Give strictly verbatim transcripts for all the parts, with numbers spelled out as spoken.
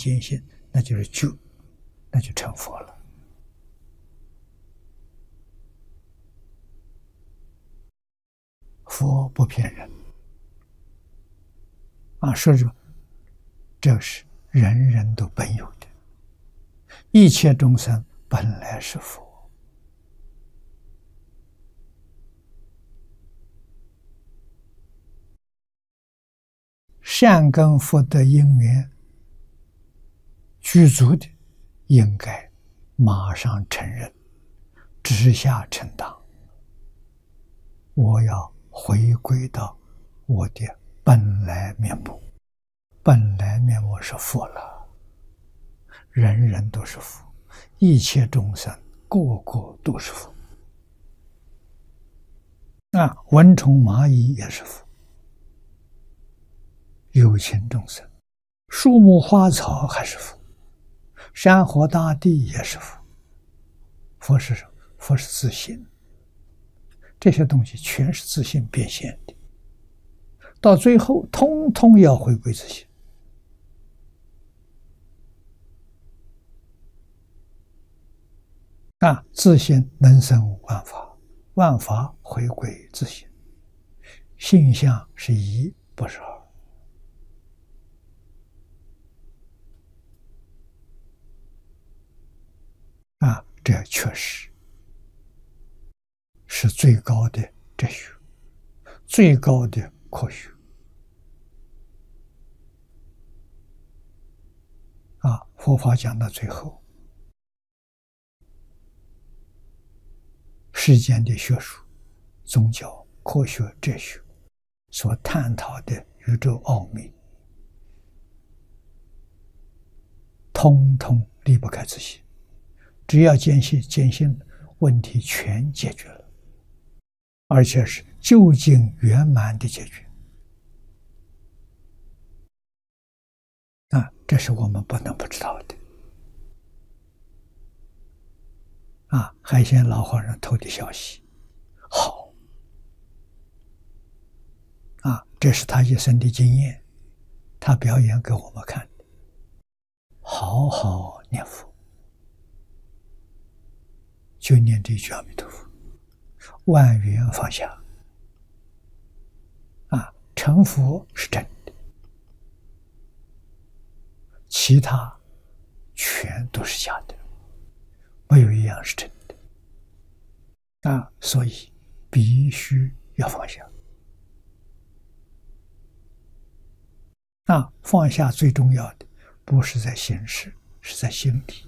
坚信，那就是觉，那就成佛了。佛不骗人啊，说着，这是人人都本有的，一切众生本来是佛。善根福德因缘具足的，应该马上承认，直下承担。我要回归到我的本来面目，本来面目是佛了，人人都是佛，一切众生个个都是佛。啊，蚊虫蚂蚁也是佛，有情众生，树木花草还是佛，山河大地也是佛。佛是什么？佛是自信，这些东西全是自信变现的，到最后通通要回归自信。啊，自信能生万法，万法回归自信，性相是一，不是二。啊，这确实是最高的哲学，最高的科学。啊，佛法讲到最后，世间的学术、宗教、科学、哲学所探讨的宇宙奥秘，通通离不开自信。只要坚信，坚信问题全解决了，而且是究竟圆满的解决。啊，这是我们不能不知道的。啊，海鲜老和尚透的消息，好。啊，这是他一生的经验，他表演给我们看的。好好念佛。就念这句阿弥陀佛，万缘放下。啊，成佛是真的，其他全都是假的，没有一样是真的。啊，所以必须要放下。啊，放下最重要的不是在形式，是在心里。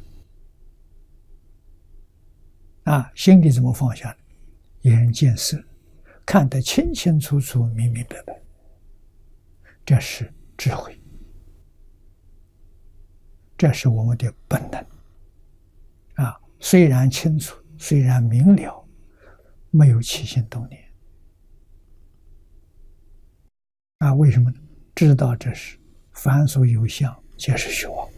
啊，心里怎么放下呢？眼见色，看得清清楚楚、明明白白，这是智慧，这是我们的本能。啊，虽然清楚，虽然明了，没有起心动念。啊，为什么呢？知道这是凡所有相，皆是虚妄，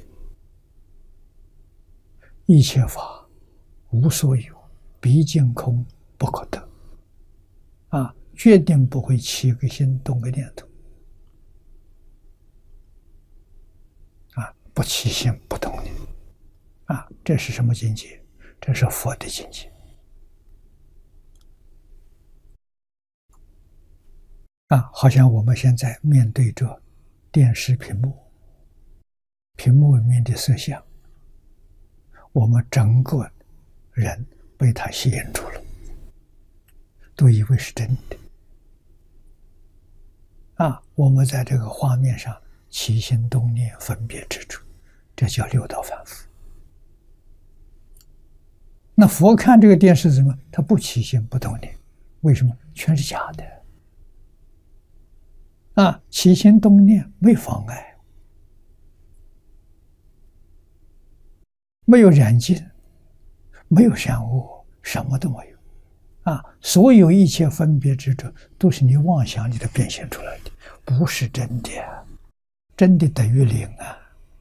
一切法无所有，毕竟空，不可得。啊，决定不会起个心动个念头。啊，不起心不动念。啊，这是什么境界？这是佛的境界。啊，好像我们现在面对着电视屏幕，屏幕里面的色相，我们整个人被它吸引住了，都以为是真的。啊，我们在这个画面上起心动念、分别执着，这叫六道反复。那佛看这个电视怎么？他不起心不动念，为什么？全是假的。啊，起心动念没妨碍，没有染净，没有善恶，什么都没有。啊，所有一切分别执着，都是你妄想里头变现出来的，不是真的。真的等于零啊！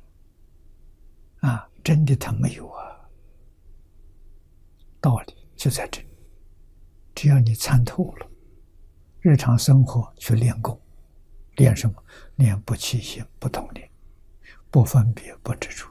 啊，真的它没有啊。道理就在这里，只要你参透了，日常生活去练功。练什么？练不起心不动念， 不分别不执着。